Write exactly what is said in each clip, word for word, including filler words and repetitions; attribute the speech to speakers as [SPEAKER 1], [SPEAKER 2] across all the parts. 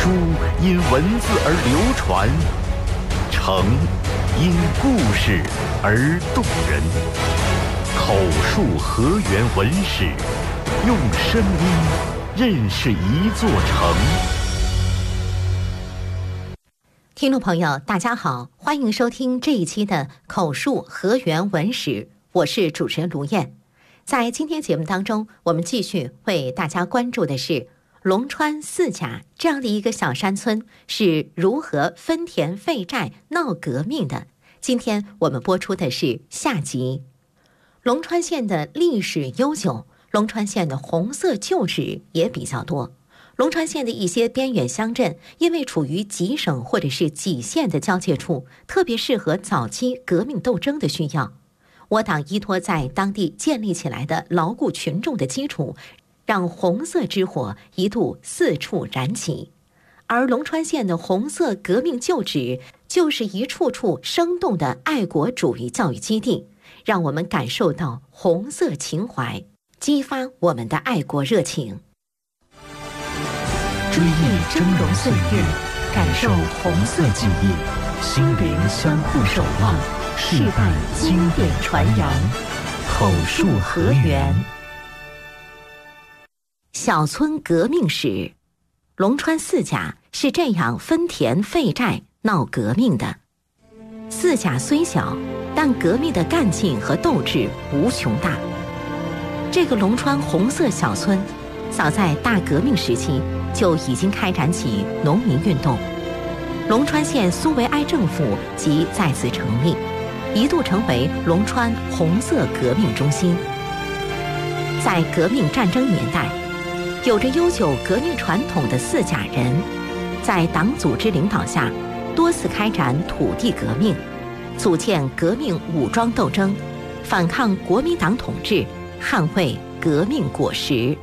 [SPEAKER 1] 书因文字而流传，诚因故事而动人。口述河源文史，用声音认识一座城。
[SPEAKER 2] 听众朋友大家好，欢迎收听这一期的口述河源文史，我是主持人卢燕。在今天节目当中，我们继续为大家关注的是龙川四甲这样的一个小山村是如何分田废寨闹革命的。今天我们播出的是下集。龙川县的历史悠久，龙川县的红色旧址也比较多。龙川县的一些边远乡镇因为处于几省或者是几县的交界处，特别适合早期革命斗争的需要。我党依托在当地建立起来的牢固群众的基础，让红色之火一度四处燃起。而龙川县的红色革命旧址就是一处处生动的爱国主义教育基地，让我们感受到红色情怀，激发我们的爱国热情。
[SPEAKER 3] 追忆峥嵘岁月，感受红色记忆，心灵相互守望，世代经典传扬。口述河源。
[SPEAKER 2] 小村革命史，龙川四甲是这样分田废寨闹革命的。四甲虽小，但革命的干劲和斗志无穷大。这个龙川红色小村，早在大革命时期就已经开展起农民运动。龙川县苏维埃政府即在此成立，一度成为龙川红色革命中心。在革命战争年代，有着悠久革命传统的四甲人，在党组织领导下，多次开展土地革命，组建革命武装斗争，反抗国民党统治，捍卫革命果实。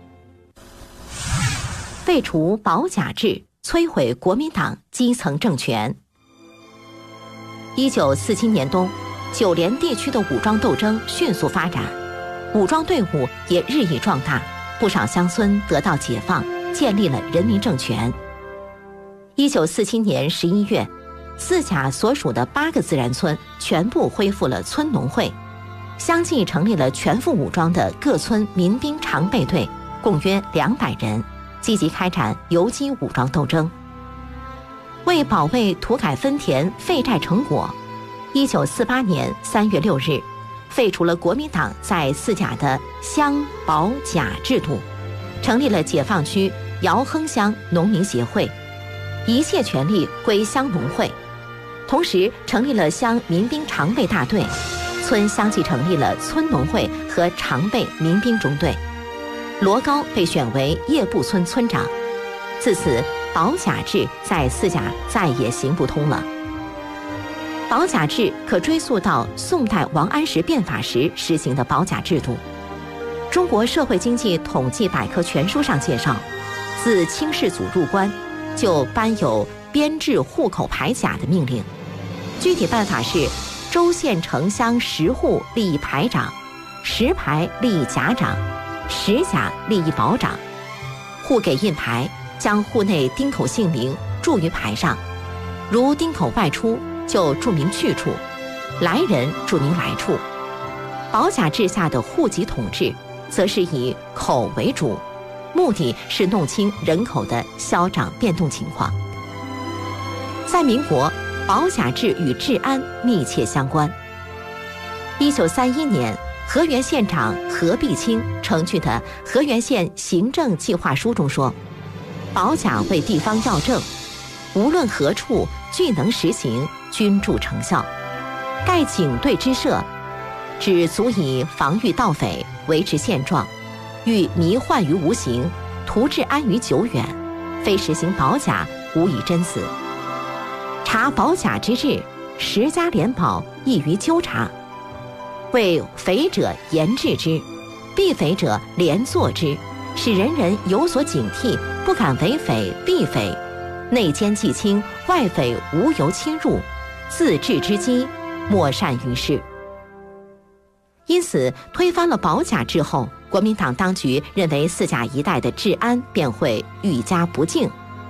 [SPEAKER 2] 废除保甲制，摧毁国民党基层政权。一九四七年冬，九连地区的武装斗争迅速发展，武装队伍也日益壮大，不少乡村得到解放，建立了人民政权。一九四七年十一月，四甲所属的八个自然村全部恢复了村农会，相继成立了全副武装的各村民兵常备队，共约两百人，积极开展游击武装斗争。为保卫土改分田废寨成果，一九四八年三月六日，废除了国民党在四甲的乡保甲制度，成立了解放区姚亨乡农民协会，一切权力归乡农会，同时成立了乡民兵常备大队，村相继成立了村农会和常备民兵中队。罗高被选为叶部村村长，自此保甲制在四甲再也行不通了。保甲制可追溯到宋代王安石变法时实行的保甲制度。中国社会经济统计百科全书上介绍，自清世祖入关就颁有编制户口排甲的命令，具体办法是州县城乡十户立一排长，十排立一甲长，十甲立一保长，户给印牌，将户内丁口姓名注于牌上，如丁口外出就注明去处，来人注明来处。保甲制下的户籍统治则是以口为主，目的是弄清人口的消长变动情况。在民国，保甲制与治安密切相关。一九三一年，河源县长何必清呈具的《河源县行政计划书》中说，保甲为地方要政，无论何处俱能实行，均著成效。盖警队之设，只足以防御盗匪，维持现状，欲迷幻于无形，图治安于久远，非实行保甲，无以真死。查保甲之制，十家联保，易于纠察。为匪者严治之，避匪者连坐之，使人人有所警惕，不敢为匪避匪，内奸既清，外匪无由侵入，自治之机，莫善于事。因此，推翻了保甲制后，国民党当局认为四甲一带的治安便会愈加不敬。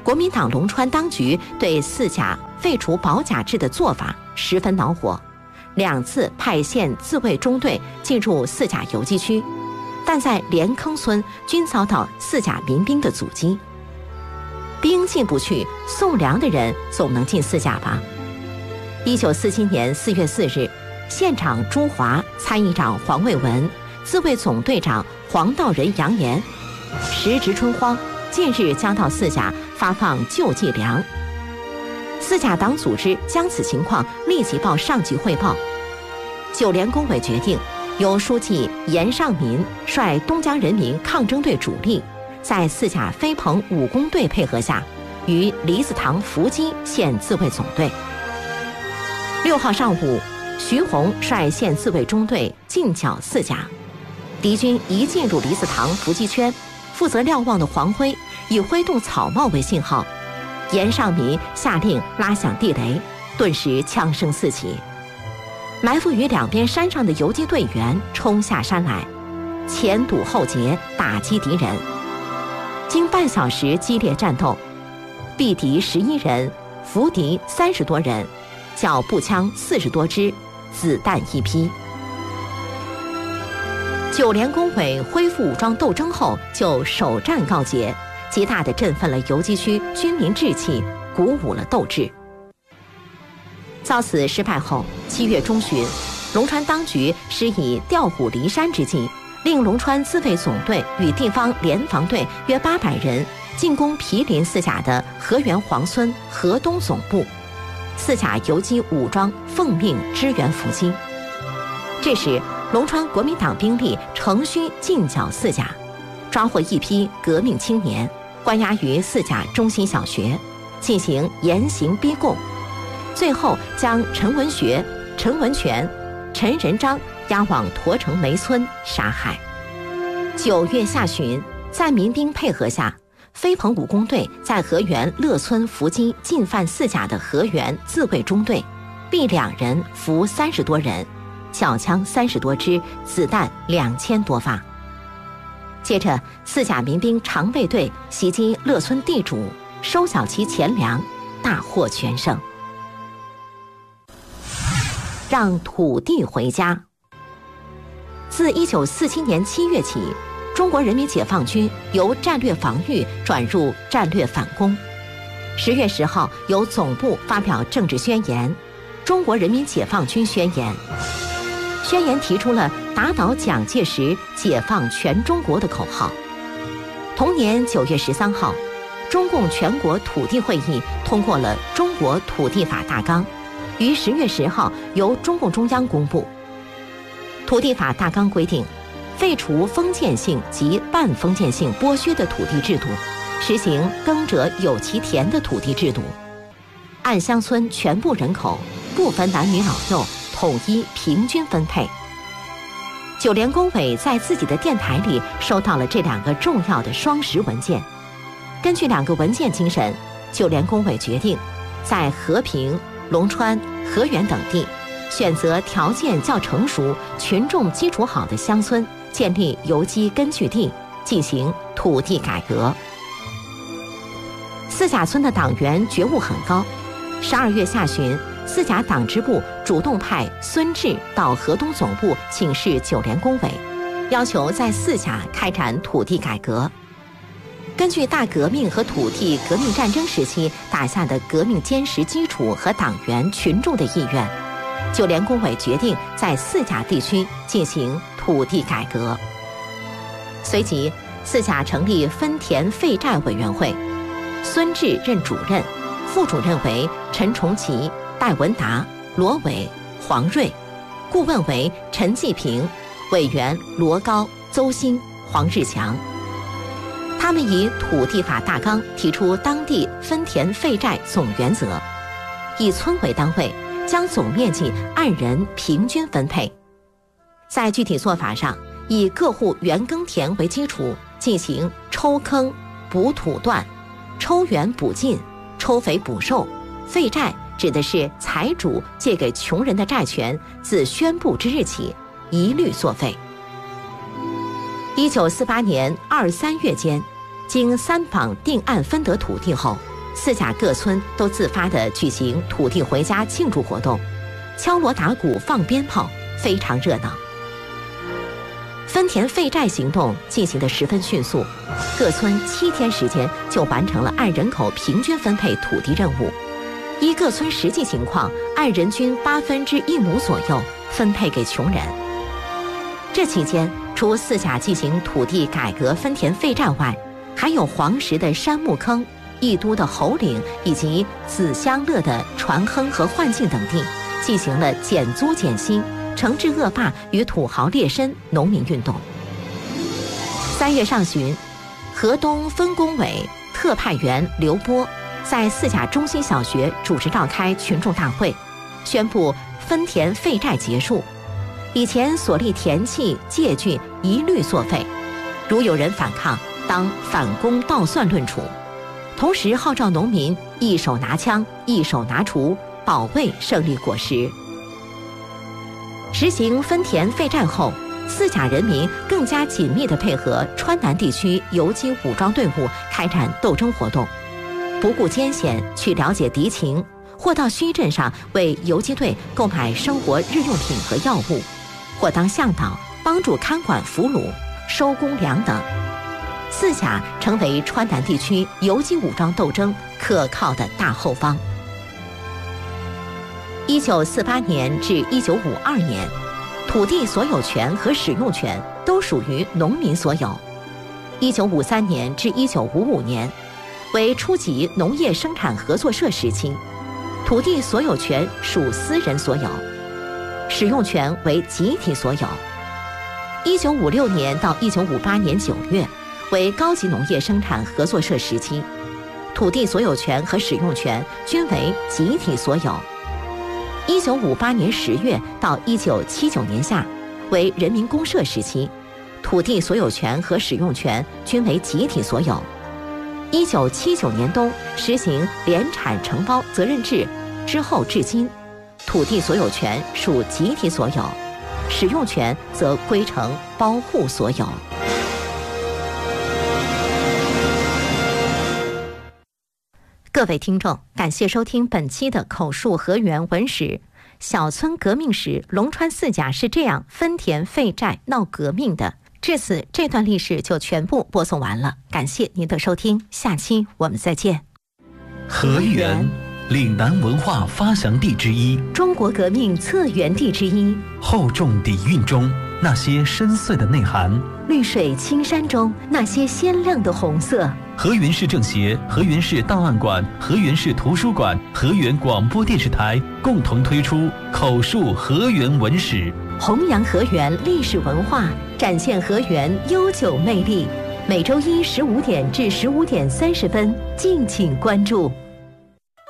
[SPEAKER 2] 国民党龙川当局对四甲废除保甲制的做法十分恼火，两次派县自卫中队进入四甲游击区，但在连坑村均遭到四甲民兵的阻击。兵进不去，送粮的人总能进四甲吧？一九四七年四月四日，县长朱华、参议长黄卫文、自卫总队长黄道仁扬言，时值春荒，近日将到四甲发放救济粮。四甲党组织将此情况立即报上级汇报。九联工委决定，由书记严尚民率东江人民抗争队主力，在四甲飞鹏武工队配合下，于梨子塘伏击县自卫总队。六号上午，徐洪率县自卫中队进剿四甲，敌军一进入梨子塘伏击圈，负责瞭望的黄辉以挥动草帽为信号，严尚民下令拉响地雷，顿时枪声四起。埋伏于两边山上的游击队员冲下山来，前堵后截打击敌人。经半小时激烈战斗，毙敌十一人，俘敌三十多人，缴步枪四十多支，子弹一批。九联工委恢复武装斗争后就首战告捷，极大地振奋了游击区军民志气，鼓舞了斗志。遭此失败后，七月中旬，龙川当局施以调虎离山之计，令龙川自卫总队与地方联防队约八百人进攻毗邻四甲的河源黄村河东总部，四甲游击武装奉命支援伏击。这时，龙川国民党兵力乘虚进剿四甲，抓获一批革命青年，关押于四甲中心小学，进行严刑逼供。最后将陈文学、陈文全、陈仁章押往驼城梅村杀害。九月下旬，在民兵配合下，飞鹏武工队在河源乐村伏击进犯四甲的河源自卫中队，毙两人，俘三十多人，小枪三十多支，子弹两千多发。接着，四甲民兵常备队袭击乐村地主，收缴其钱粮，大获全胜。让土地回家。自一九四七年七月起，中国人民解放军由战略防御转入战略反攻。十月十号，由总部发表政治宣言《中国人民解放军宣言》。宣言提出了打倒蒋介石、解放全中国的口号。同年九月十三号，中共全国土地会议通过了《中国土地法大纲》，于十月十号由中共中央公布。土地法大纲规定，废除封建性及半封建性剥削的土地制度，实行耕者有其田的土地制度，按乡村全部人口，不分男女老幼，统一平均分配。九联工委在自己的电台里收到了这两个重要的双实文件。根据两个文件精神，九联工委决定在和平、龙川、河源等地选择条件较成熟、群众基础好的乡村，建立游击根据地，进行土地改革。四甲村的党员觉悟很高。十二月下旬，四甲党支部主动派孙志到河东总部请示九联工委，要求在四甲开展土地改革。根据大革命和土地革命战争时期打下的革命坚实基础和党员群众的意愿，九联工委决定在四甲地区进行土地改革。随即，四甲成立分田废债委员会，孙志任主任，副主任为陈崇奇、戴文达、罗伟、黄瑞，顾问为陈继平，委员罗高、邹新、黄日强。他们以土地法大纲提出当地分田废债总原则，以村为单位，将总面积按人平均分配。在具体做法上，以各户原耕田为基础，进行抽坑、补土段、抽源补进、抽肥补瘦。废债指的是财主借给穷人的债权，自宣布之日起一律作废。一九四八年二三月间，经三榜定案分得土地后， 四甲各村都自发地举行土地回家庆祝活动，敲锣打鼓放鞭炮，非常热闹。分田废寨行动进行得十分迅速，各村七天时间就完成了按人口平均分配土地任务。依各村实际情况，按人均八分之一亩左右分配给穷人。这期间，除四甲进行土地改革分田废寨外，还有黄石的山木坑、义都的侯岭以及紫香乐的传亨和幻境等地，进行了减租减薪、惩治恶霸与土豪劣绅农民运动。三月上旬，河东分工委特派员刘波在四甲中心小学主持召开群众大会，宣布分田废寨结束，以前所立田契、借据一律作废，如有人反抗，当反攻倒算论处。同时号召农民一手拿枪，一手拿锄，保卫胜利果实。实行分田废寨后，四甲人民更加紧密地配合川南地区游击武装队伍开展斗争活动，不顾艰险去了解敌情，或到墟镇上为游击队购买生活日用品和药物，或当向导帮助看管俘虏、收公粮等。四甲成为川南地区游击武装斗争可靠的大后方。一九四八年至一九五二年，土地所有权和使用权都属于农民所有。一九五三年至一九五五年，为初级农业生产合作社时期，土地所有权属私人所有，使用权为集体所有。一九五六年到一九五八年九月，为高级农业生产合作社时期，土地所有权和使用权均为集体所有。一九五八年十月到一九七九年夏，为人民公社时期，土地所有权和使用权均为集体所有。一九七九年冬实行联产承包责任制之后至今，土地所有权属集体所有，使用权则归成包户所有。各位听众，感谢收听本期的口述河源文史小村革命史，龙川四甲是这样分田废寨闹革命的。至此，这段历史就全部播送完了。感谢您的收听，下期我们再见。
[SPEAKER 1] 河源，岭南文化发祥地之一，
[SPEAKER 2] 中国革命策源地之一，
[SPEAKER 1] 厚重底蕴中那些深邃的内涵，
[SPEAKER 2] 绿水青山中那些鲜亮的红色。
[SPEAKER 1] 河源市政协、河源市档案馆、河源市图书馆、河源广播电视台共同推出口述河源文史，
[SPEAKER 2] 弘扬河源历史文化，展现河源悠久魅力。每周一十五点至十五点三十分，敬请关注。